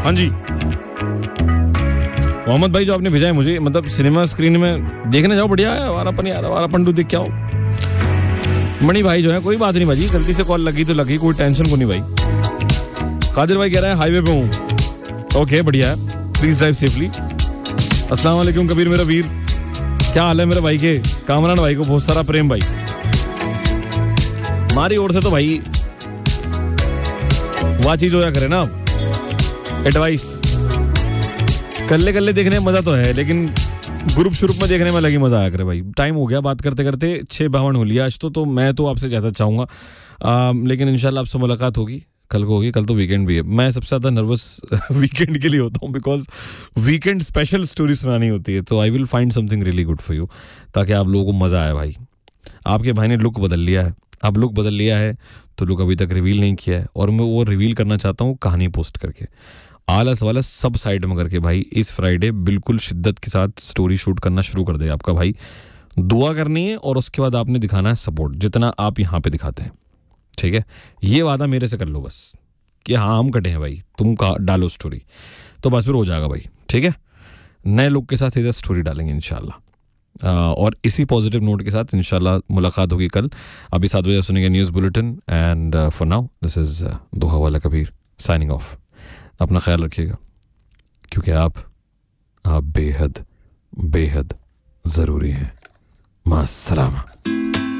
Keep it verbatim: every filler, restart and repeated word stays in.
हाँ जी मोहम्मद भाई जो आपने भेजा है मुझे, मतलब सिनेमा स्क्रीन में देखने जाओ, बढ़िया है, वारापन यार, वारापन टू देख के आओ। मणि भाई जो है, कोई बात नहीं भाई, गलती से कॉल लगी तो लगी, कोई टेंशन को नहीं भाई। कादिर भाई कह रहा है हाईवे पे हूँ, ओके बढ़िया है, प्लीज ड्राइव सेफली। अस्सलाम वालेकुम कबीर मेरा वीर, क्या हाल है मेरे भाई के? कामरान भाई को बहुत सारा प्रेम भाई। हमारी ओर से तो भाई वह चीज होया करे ना, एडवाइस कल्ले कल्ले देखने में मजा तो है, लेकिन ग्रुप शुरुप में देखने में लगी मजा आया करे भाई। टाइम हो गया बात करते करते, छह बावन हो लिया आज तो, तो मैं तो आपसे ज्यादा चाहूंगा, लेकिन इंशाल्लाह आपसे मुलाकात होगी, कल को होगी, कल तो वीकेंड भी है। मैं सबसे ज्यादा नर्वस वीकेंड के लिए होता हूँ, बिकॉज वीकेंड स्पेशल स्टोरी सुनानी होती है, तो I will find something really good for you, ताकि आप लोगों को मजा आए भाई। आपके भाई ने लुक बदल लिया है, अब लुक बदल लिया है तो लुक अभी तक रिवील नहीं किया है, और मैं वो रिवील करना चाहता हूँ कहानी पोस्ट करके, आलस वाला सब साइड में करके भाई। इस फ्राइडे बिल्कुल शिद्दत के साथ स्टोरी शूट करना शुरू कर दे आपका भाई। दुआ करनी है और उसके बाद आपने दिखाना है सपोर्ट, जितना आप यहाँ पे दिखाते हैं, ठीक है? ये वादा मेरे से कर लो बस कि हाँ हम कटे हैं भाई, तुम का डालो स्टोरी, तो बस फिर हो जाएगा भाई, ठीक है? नए लोग के साथ इधर स्टोरी डालेंगे इंशाल्लाह, और इसी पॉजिटिव नोट के साथ इंशाल्लाह मुलाकात होगी कल। अभी सात बजे सुनेंगे news bulletin, and for now this is दुआ वाला कबीर साइनिंग ऑफ। अपना ख्याल रखिएगा, क्योंकि आप आप बेहद बेहद ज़रूरी हैं। मास्सलामा।